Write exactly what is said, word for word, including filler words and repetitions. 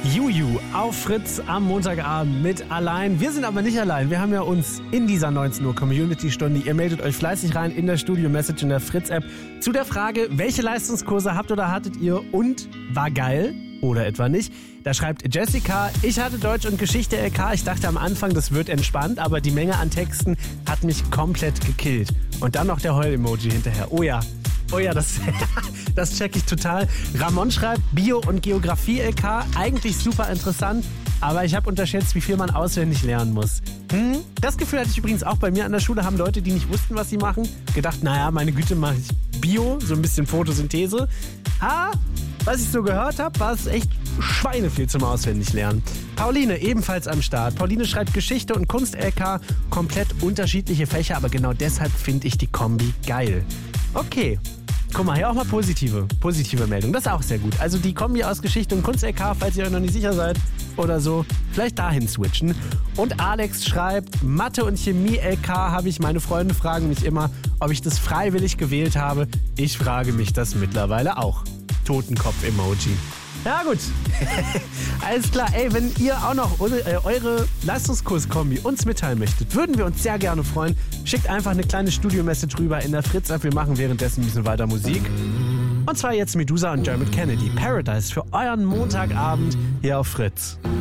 Juju auf Fritz am Montagabend mit allein. Wir sind aber nicht allein. Wir haben ja uns in dieser neunzehn Uhr Community-Stunde, ihr meldet euch fleißig rein in der Studio-Message in der Fritz-App zu der Frage, welche Leistungskurse habt oder hattet ihr und war geil oder etwa nicht? Da schreibt Jessica, ich hatte Deutsch und Geschichte L K. Ich dachte am Anfang, das wird entspannt, aber die Menge an Texten hat mich komplett gekillt. Und dann noch der Heul-Emoji hinterher. Oh ja. Oh ja, das, das check ich total. Ramon schreibt, Bio- und Geografie-L K, eigentlich super interessant, aber ich habe unterschätzt, wie viel man auswendig lernen muss. Hm? Das Gefühl hatte ich übrigens auch bei mir an der Schule, haben Leute, die nicht wussten, was sie machen, gedacht, naja, meine Güte, mache ich Bio, so ein bisschen Photosynthese. Ha, was ich so gehört habe, war es echt schweineviel zum Auswendiglernen. Pauline, ebenfalls am Start. Pauline schreibt Geschichte und Kunst-L K, komplett unterschiedliche Fächer, aber genau deshalb finde ich die Kombi geil. Okay. Guck mal, hier auch mal positive, positive Meldung. Das ist auch sehr gut. Also die Kombi aus Geschichte und Kunst-L K, falls ihr euch noch nicht sicher seid oder so, vielleicht dahin switchen. Und Alex schreibt, Mathe und Chemie-L K habe ich. Meine Freunde fragen mich immer, ob ich das freiwillig gewählt habe. Ich frage mich das mittlerweile auch. Totenkopf-Emoji. Ja gut, alles klar. Ey, wenn ihr auch noch eure Leistungskurs-Kombi uns mitteilen möchtet, würden wir uns sehr gerne freuen. Schickt einfach eine kleine Studio-Message rüber in der Fritz-App. Wir machen währenddessen ein bisschen weiter Musik. Und zwar jetzt Medusa und Dermot Kennedy. Paradise für euren Montagabend hier auf Fritz.